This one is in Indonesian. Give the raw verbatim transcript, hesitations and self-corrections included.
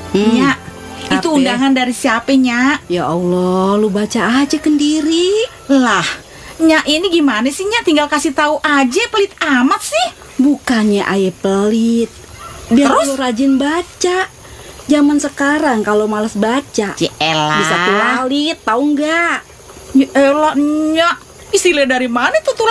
Hmm. Nya, itu Apa? undangan dari siapa, Nya? Ya Allah, lu baca aja kendiri. Lah, Nya ini gimana sih, Nya? Tinggal kasih tahu aja, pelit amat sih. Bukannya aye pelit, biar Terus? lu rajin baca. Zaman sekarang kalau males baca, Cielah. bisa kulalit, tahu nggak? Ya elah, Nya. Istilah dari mana tuh